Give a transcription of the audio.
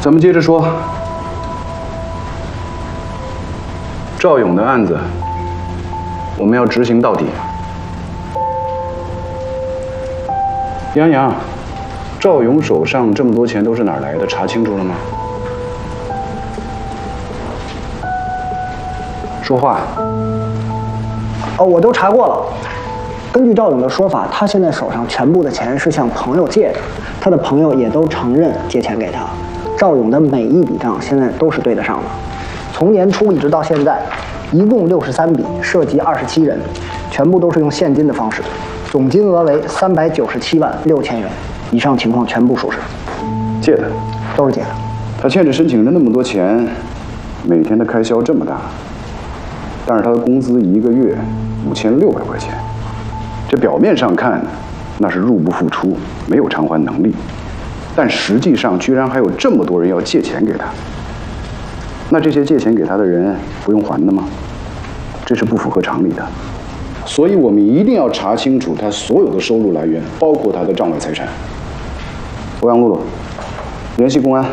咱们接着说，赵勇的案子，我们要执行到底。杨洋，赵勇手上这么多钱都是哪儿来的？查清楚了吗？说话。 哦，我都查过了。根据赵勇的说法，他现在手上全部的钱是向朋友借的，他的朋友也都承认借钱给他。赵勇的每一笔账现在都是对得上的，从年初一直到现在，一共63笔，涉及27人，全部都是用现金的方式，总金额为397万6千元。以上情况全部属实。 借的， 都是借的。 他欠着申请人那么多钱，每天的开销这么大，但是他的工资一个月5600块钱，这表面上看那是入不敷出，没有偿还能力，但实际上居然还有这么多人要借钱给他。那这些借钱给他的人不用还的吗？这是不符合常理的。所以我们一定要查清楚他所有的收入来源，包括他的账外财产。欧阳露露，联系公安。